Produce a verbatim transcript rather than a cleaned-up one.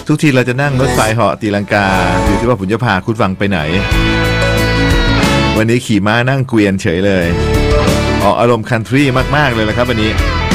ทุกทีเราจะนั่งรถไฟเหาะตีลังกาอยู่ที่ว่าผมจะพาคุณฟังไปไหนวันนี้ขี่ม้านั่งเกวียนเฉยเลยออกอารมณ์คันทรีมากๆเลยละครับวันนี้